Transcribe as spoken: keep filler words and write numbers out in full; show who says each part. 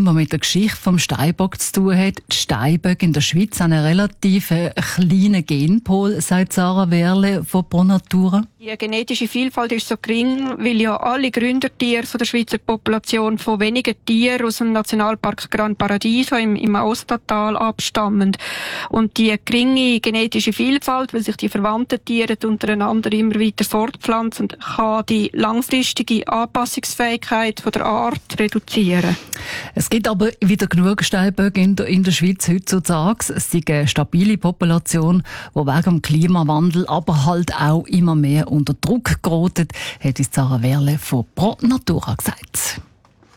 Speaker 1: die mit der Geschichte vom Steinbock zu tun hat. Die Steinböcke in der Schweiz haben einen relativ kleinen Genpool, sagt Sarah Wehrle von Pro Natura.
Speaker 2: Die genetische Vielfalt ist so gering, weil ja alle Gründertiere von der Schweizer Population von wenigen Tieren aus dem Nationalpark Gran Paradiso im, im Aostatal abstammen. Und die geringe genetische Vielfalt, weil sich die verwandten Tiere untereinander immer weiter fortpflanzen, kann die langfristige Anpassungsfähigkeit von der Art reduzieren.
Speaker 1: Es gibt aber wieder genug Steinböcke in der, in der Schweiz heutzutage. Es ist eine stabile Population, die wegen dem Klimawandel aber halt auch immer mehr unter Druck gerät, hat uns Sarah Wehrle von Pro Natura gesagt.